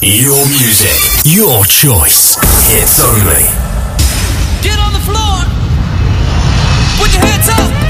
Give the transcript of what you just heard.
Your music, your choice. Hits only. Get on the floor. Put your hands up.